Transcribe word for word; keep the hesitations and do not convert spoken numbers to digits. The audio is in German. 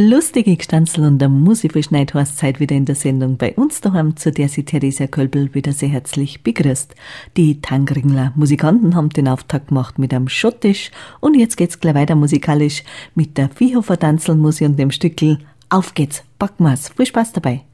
Lustige Gstanzl und der Musikverschneid heißt Zeit wieder in der Sendung bei uns daheim, zu der sie Theresia Kölbel wieder sehr herzlich begrüßt. Die Tangringler Musikanten haben den Auftakt gemacht mit einem Schottisch und jetzt geht's gleich weiter musikalisch mit der Viehhofer Tanzelmusik und dem Stückl Auf geht's, packen wir's. Viel Spaß dabei.